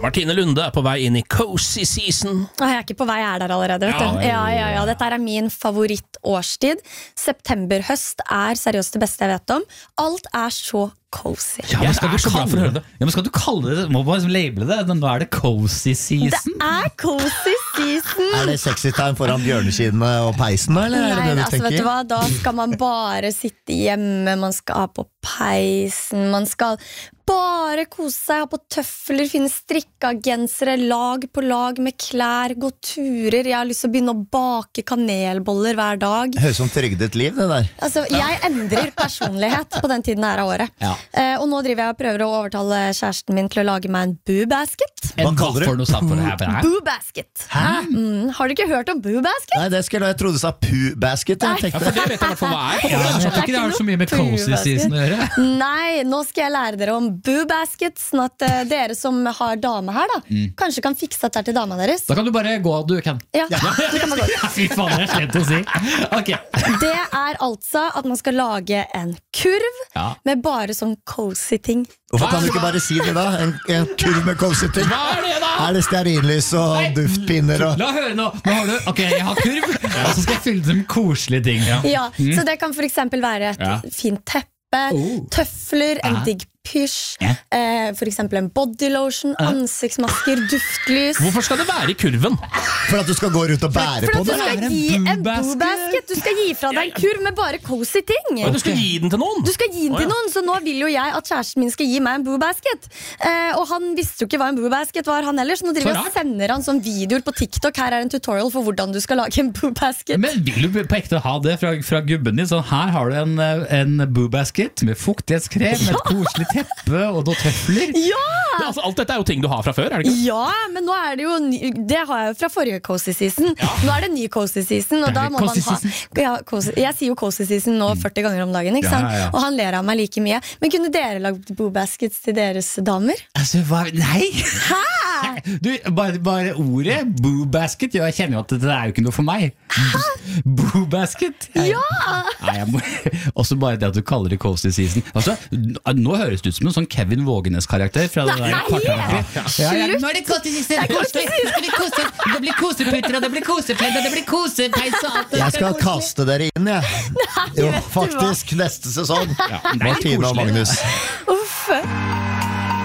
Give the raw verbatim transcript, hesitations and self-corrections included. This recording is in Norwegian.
Martine Lunde er på vei inn i cozy season. Jeg er ikke på vei, jeg er der allerede. Vet du. Ja, ja, ja. Dette er min favorittårstid. September-høst er seriøst det beste jeg vet om. Alt er så cozy. Ja, men skal du kalle det? Ja, men skal du kalle det? Må bare liksom labele det. Nå er det cozy season. Det er cozy season. Er det sexy time foran bjørneskinnene og peisen, eller er det Nei, det du altså, vet tenker? du hva? Da skal man bare sitte hjemme, man skal ha på peisen, man skal bare kose seg, ha på tøfler, finne strikka gensere, lag på lag med klær, gå turer. Jeg har lyst til å begynne å bake kanelboller hver dag. Høres som trygdet liv, det der. Altså, jeg endrer personlighet på den tiden her av året. Ja. Eh, og nå driver jeg og prøver å overtale kjæresten min til å lage meg en boo-basket. En hva for noe satt for det her? Boo-basket. Mm, har du ikke hørt om boo-basket? Nei, det skulle jeg trodde du sa poo-basket. Jeg Ja, tenkte. for det vet jeg i hvert fall hva er. Ja, jeg tror ikke det har så mye med cozy season å gjøre. Nei, nå skal jeg lære dere om boo-basket, sånn at uh, dere som har dame her da, Mm. kanskje kan fikse dette til dama deres. Da kan du bare gå, du kan. Ja, du kan bare gå. Fy faen, det er slett å si. Ok. Det er altså at man skal lage en kurv Ja. med bare sånn cozy ting. Hvorfor kan du ikke bare si det da? En, en kurv med cozy ting. Hva er det da? Er det stearinlys og Nei. duftpinner og... La høre nå. Nå har du, ok, jeg har kurv, og så skal jeg fylle det med koselige ting. Ja. Ja, så det kan for eksempel være et Ja. fint teppe, Oh. tøfler, en Ja. digg pysj, Ja. eh, for eksempel en bodylotion, ansiktsmasker, duftlys. Hvorfor skal det være i kurven? For at du skal gå rundt og bære For på at du det? skal Det er en gi en boo-basket. boo-basket. Du skal gi fra deg en kurv med bare cozy ting. Og du skal gi den til noen? Du skal gi den Å, til ja. noen, så nå vil jo jeg at kjæresten min skal gi meg en boo-basket. Eh, og han visste jo ikke hva en boo-basket var, han heller, så nå driver Så jeg og rart. sender han sånn videoer på TikTok. Her er en tutorial for hvordan du skal lage en boo-basket. Men vil du på ekte ha det fra, fra gubben din? Så her har du en, en boo-basket med fuktighetskrem, med et koselig teppe og noen tøfler. Ja! Ja, altså, alt dette er jo ting du har fra før, er det ikke? Ja, men nå er det jo ny, det har jeg jo fra forrige cozy season. Nå er det ny cozy season, og Det er da det, må man cozy ha season. ja, cozy, Jeg sier jo cozy season nå førti ganger om dagen, ikke Ja, sant? ja, ja. Og han ler av meg like mye. Men kunne dere lagd boo-baskets til deres damer? Altså, hva? Nei! Du, bare, bare ordet boo-basket, ja, jeg kjenner jo at det er jo ikke noe for meg. Boo-basket? Jeg- Nei, jeg må, også bare det at du kaller det cozy season. Altså, nå høres det ut som en sånn Kevin Vågenes-karakter fra det der Nei! kvartallet. Ja, ja, Slutt! nå er det cozy season, det, koselig. Det blir kose, det blir koseputter, og det blir kosepledd, og det blir kosepeis og alt. Jeg skal kaste dere inn, jeg. Jo, vet du hva? faktisk, neste sesong. Ja, nei, Martine og koselig. Magnus. Uff.